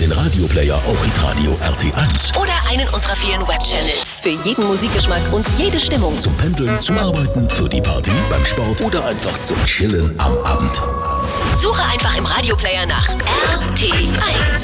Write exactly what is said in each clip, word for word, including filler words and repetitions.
den Radioplayer auch Hitradio R T eins. Oder einen unserer vielen Webchannels. Für jeden Musikgeschmack und jede Stimmung. Zum Pendeln, zum Arbeiten, für die Party, beim Sport oder einfach zum Chillen am Abend. Suche einfach im Radioplayer nach R T eins.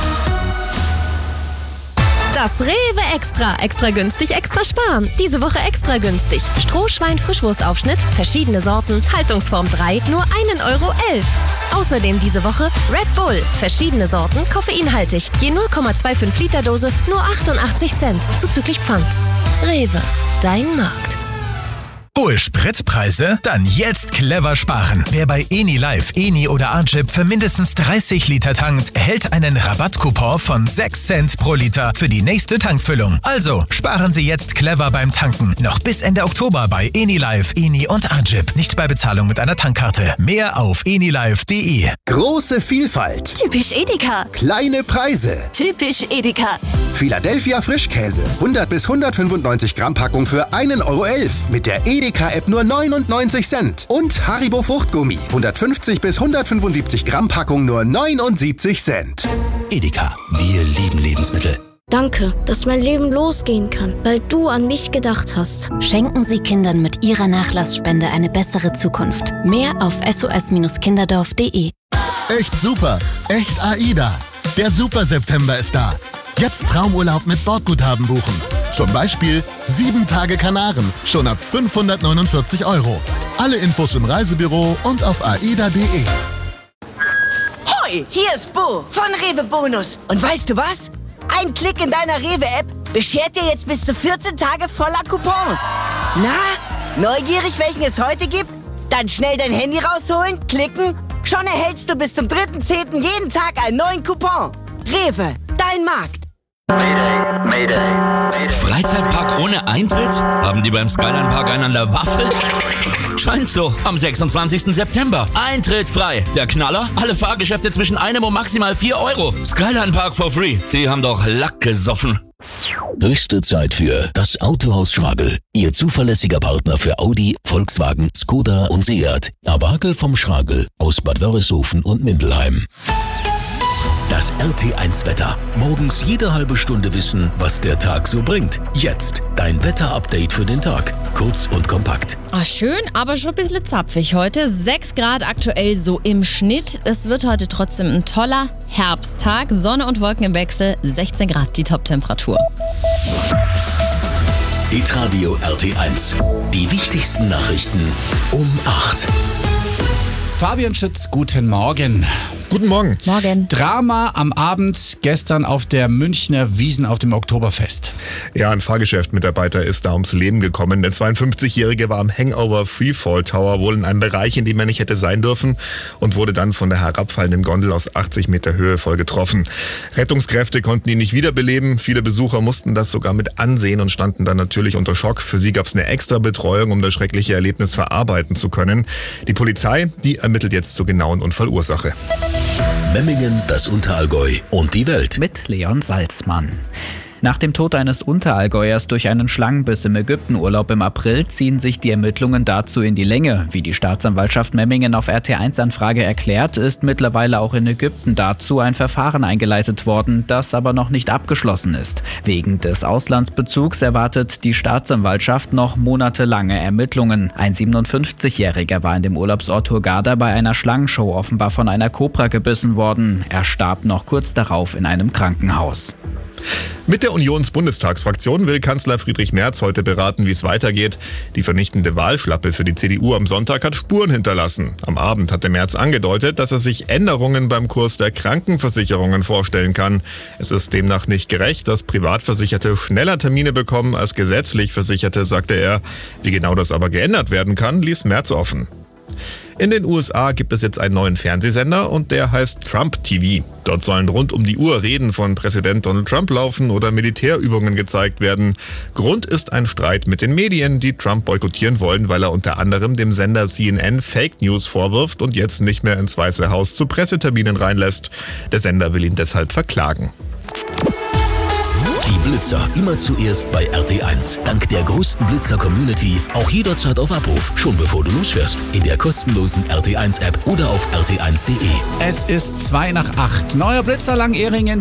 Das Rewe Extra. Extra günstig, extra sparen. Diese Woche extra günstig. Strohschwein Frischwurstaufschnitt, verschiedene Sorten, Haltungsform drei, nur einen Euro elf. Außerdem diese Woche Red Bull, verschiedene Sorten, koffeinhaltig. Je null Komma fünfundzwanzig Liter Dose, nur achtundachtzig Cent, zuzüglich Pfand. Rewe, dein Markt. Hohe Spritpreise? Dann jetzt clever sparen. Wer bei Eni Live, Eni oder Ajip für mindestens dreißig Liter tankt, erhält einen Rabattcoupon von sechs Cent pro Liter für die nächste Tankfüllung. Also sparen Sie jetzt clever beim Tanken. Noch bis Ende Oktober bei Eni Live, Eni und Ajip. Nicht bei Bezahlung mit einer Tankkarte. Mehr auf enilive punkt de. Große Vielfalt. Typisch Edeka. Kleine Preise. Typisch Edeka. Philadelphia Frischkäse. hundert bis hundertfünfundneunzig Gramm Packung für einen Euro elf. Mit der Edeka-App nur neunundneunzig Cent. Und Haribo Fruchtgummi. hundertfünfzig bis hundertfünfundsiebzig Gramm Packung nur neunundsiebzig Cent. Edeka, wir lieben Lebensmittel. Danke, dass mein Leben losgehen kann, weil du an mich gedacht hast. Schenken Sie Kindern mit Ihrer Nachlassspende eine bessere Zukunft. Mehr auf s o s kinderdorf punkt de. Echt super, echt AIDA. Der Super September ist da. Jetzt Traumurlaub mit Bordguthaben buchen. Zum Beispiel sieben Tage Kanaren, schon ab fünfhundertneunundvierzig Euro. Alle Infos im Reisebüro und auf aida punkt de. Hoi, hier ist Bo von Rewe Bonus. Und weißt du was? Ein Klick in deiner Rewe-App beschert dir jetzt bis zu vierzehn Tage voller Coupons. Na, neugierig, welchen es heute gibt? Dann schnell dein Handy rausholen, klicken. Schon erhältst du bis zum dritten zehnten jeden Tag einen neuen Coupon. Rewe, dein Markt. Mayday, Mayday, Mayday. Freizeitpark ohne Eintritt? Haben die beim Skyline Park einen an der Waffel? Scheint so. Am sechsundzwanzigsten September. Eintritt frei. Der Knaller? Alle Fahrgeschäfte zwischen einem und maximal vier Euro. Skyline Park for free. Die haben doch Lack gesoffen. Höchste Zeit für das Autohaus Schragel. Ihr zuverlässiger Partner für Audi, Volkswagen, Skoda und Seat. Awagel vom Schragel aus Bad Wörishofen und Mindelheim. Das R T eins Wetter. Morgens jede halbe Stunde wissen, was der Tag so bringt. Jetzt dein Wetter-Update für den Tag. Kurz und kompakt. Ah, schön, aber schon ein bisschen zapfig heute. sechs Grad aktuell so im Schnitt. Es wird heute trotzdem ein toller Herbsttag. Sonne und Wolken im Wechsel. sechzehn Grad die Top-Temperatur. Hitradio R T eins. Die wichtigsten Nachrichten um acht. Fabian Schütz, guten Morgen. Guten Morgen. Morgen. Drama am Abend gestern auf der Münchner Wiesn auf dem Oktoberfest. Ja, ein Fahrgeschäftmitarbeiter ist da ums Leben gekommen. Der zweiundfünfzigjährige war am Hangover Freefall Tower, wohl in einem Bereich, in dem er nicht hätte sein dürfen, und wurde dann von der herabfallenden Gondel aus achtzig Meter Höhe voll getroffen. Rettungskräfte konnten ihn nicht wiederbeleben. Viele Besucher mussten das sogar mit ansehen und standen dann natürlich unter Schock. Für sie gab es eine extra Betreuung, um das schreckliche Erlebnis verarbeiten zu können. Die Polizei, die ermittelt jetzt zur genauen Unfallursache. Memmingen, das Unterallgäu und die Welt. Mit Leon Salzmann. Nach dem Tod eines Unterallgäuers durch einen Schlangenbiss im Ägyptenurlaub im April ziehen sich die Ermittlungen dazu in die Länge. Wie die Staatsanwaltschaft Memmingen auf R T eins Anfrage erklärt, ist mittlerweile auch in Ägypten dazu ein Verfahren eingeleitet worden, das aber noch nicht abgeschlossen ist. Wegen des Auslandsbezugs erwartet die Staatsanwaltschaft noch monatelange Ermittlungen. Ein siebenundfünfzigjähriger war in dem Urlaubsort Hurghada bei einer Schlangenshow offenbar von einer Kobra gebissen worden. Er starb noch kurz darauf in einem Krankenhaus. Mit der Unionsbundestagsfraktion will Kanzler Friedrich Merz heute beraten, wie es weitergeht. Die vernichtende Wahlschlappe für die C D U am Sonntag hat Spuren hinterlassen. Am Abend hatte Merz angedeutet, dass er sich Änderungen beim Kurs der Krankenversicherungen vorstellen kann. Es ist demnach nicht gerecht, dass Privatversicherte schneller Termine bekommen als gesetzlich Versicherte, sagte er. Wie genau das aber geändert werden kann, ließ Merz offen. In den U S A gibt es jetzt einen neuen Fernsehsender und der heißt Trump T V. Dort sollen rund um die Uhr Reden von Präsident Donald Trump laufen oder Militärübungen gezeigt werden. Grund ist ein Streit mit den Medien, die Trump boykottieren wollen, weil er unter anderem dem Sender C N N Fake News vorwirft und jetzt nicht mehr ins Weiße Haus zu Presseterminen reinlässt. Der Sender will ihn deshalb verklagen. Die Blitzer immer zuerst bei R T eins. Dank der größten Blitzer-Community auch jederzeit auf Abruf, schon bevor du losfährst. In der kostenlosen R T eins App oder auf r t eins punkt de. Es ist zwei nach acht. Neuer Blitzer Langehringen.